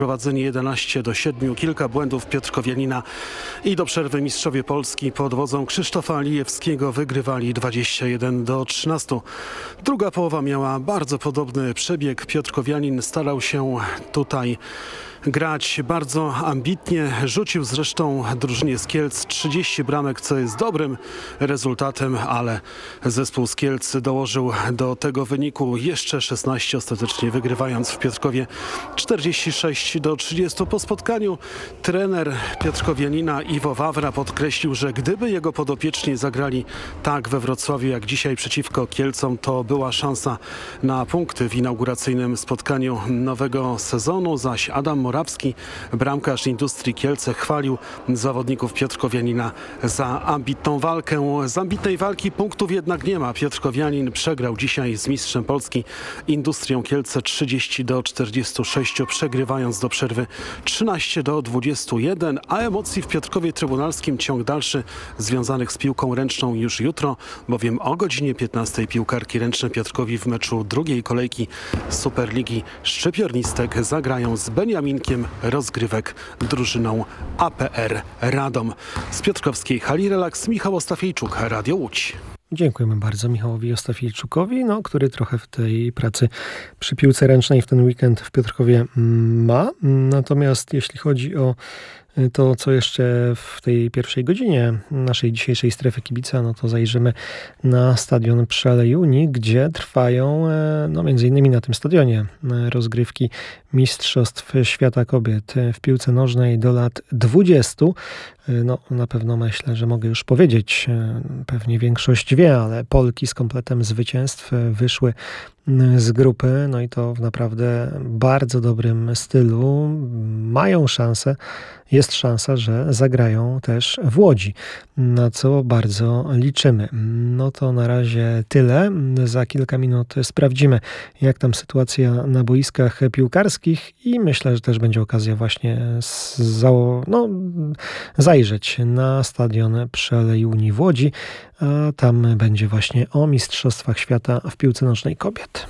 Prowadzenie 11-7, kilka błędów Piotrkowianina i do przerwy mistrzowie Polski pod wodzą Krzysztofa Alijewskiego wygrywali 21-13. Druga połowa miała bardzo podobny przebieg. Piotrkowianin starał się tutaj grać bardzo ambitnie. Rzucił zresztą drużynie z Kielc 30 bramek, co jest dobrym rezultatem, ale zespół z Kielc dołożył do tego wyniku jeszcze 16, ostatecznie wygrywając w Piotrkowie 46-30. Po spotkaniu trener Piotrkowianina Iwo Wawra podkreślił, że gdyby jego podopieczni zagrali tak we Wrocławiu jak dzisiaj przeciwko Kielcom, to była szansa na punkty w inauguracyjnym spotkaniu nowego sezonu, zaś Adam Morawski, bramkarz Industrii Kielce, chwalił zawodników Piotrkowianina za ambitną walkę. Z ambitnej walki punktów jednak nie ma. Piotrkowianin przegrał dzisiaj z mistrzem Polski Industrią Kielce 30-46, przegrywając do przerwy 13-21, a emocji w Piotrkowie Trybunalskim ciąg dalszy związanych z piłką ręczną już jutro, bowiem o godzinie 15 piłkarki ręczne Piotrkowi w meczu drugiej kolejki Superligi Szczypiornistek zagrają z Beniaminkiem rozgrywek drużyną APR Radom. Z piotrkowskiej hali relaks Michał Ostafiejczuk, Radio Łódź. Dziękujemy bardzo Michałowi Ostafiejczukowi, który trochę w tej pracy przy piłce ręcznej w ten weekend w Piotrkowie ma. Natomiast jeśli chodzi o to, co jeszcze w tej pierwszej godzinie naszej dzisiejszej strefy kibica, to zajrzymy na stadion przy Alei Unii, gdzie trwają, między innymi na tym stadionie, rozgrywki Mistrzostw Świata Kobiet w piłce nożnej do lat 20. Na pewno myślę, że mogę już powiedzieć, pewnie większość wie, ale Polki z kompletem zwycięstw wyszły z grupy, i to w naprawdę bardzo dobrym stylu. Mają szansę, jest szansa, że zagrają też w Łodzi, na co bardzo liczymy. To na razie tyle. Za kilka minut sprawdzimy, jak tam sytuacja na boiskach piłkarskich i myślę, że też będzie okazja właśnie zajrzeć na stadion przy Alei Unii w Łodzi, a tam będzie właśnie o Mistrzostwach Świata w piłce nożnej kobiet.